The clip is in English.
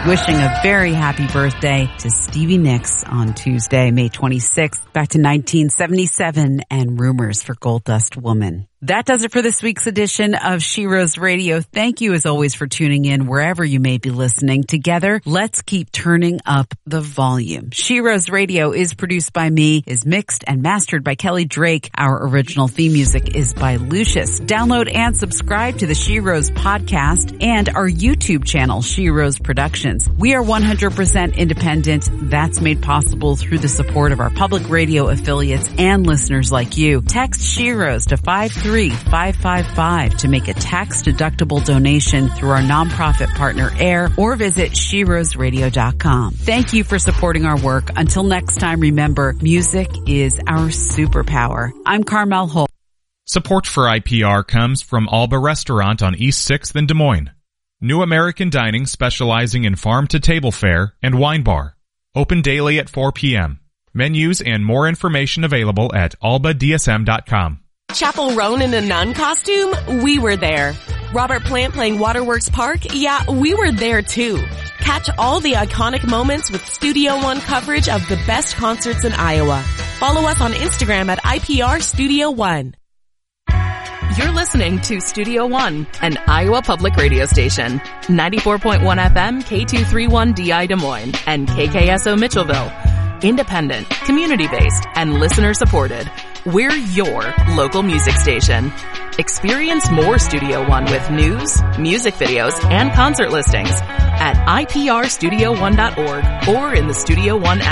wishing a very happy birthday to Stevie Nicks on Tuesday, May 26th, back to 1977 and Rumors for Gold Dust Woman. That does it for this week's edition of She Rose Radio. Thank you as always for tuning in wherever you may be listening. Together, let's keep turning up the volume. She Rose Radio is produced by me, is mixed and mastered by Kelly Drake. Our original theme music is by Lucius. Download and subscribe to the She Rose podcast and our YouTube channel, She Rose Productions. We are 100% independent. That's made possible through the support of our public radio affiliates and listeners like you. Text She Rose to 53555 to make a tax-deductible donation through our nonprofit partner AIR or visit SheRoseRadio.com. Thank you for supporting our work. Until next time, remember, music is our superpower. I'm Carmel Holt. Support for IPR comes from Alba Restaurant on East 6th in Des Moines. New American Dining specializing in farm-to-table fare and wine bar. Open daily at 4 p.m. Menus and more information available at albadsm.com. Chapel Roan in a nun costume? We were there. Robert Plant playing Waterworks Park? Yeah, we were there too. Catch all the iconic moments with Studio One coverage of the best concerts in Iowa. Follow us on Instagram at IPR Studio One. You're listening to Studio One, an Iowa public radio station. 94.1 FM, K231DI Des Moines, and KKSO Mitchellville. Independent, community-based, and listener-supported. We're your local music station. Experience more Studio One with news, music videos, and concert listings at iprstudio1.org or in the Studio One app.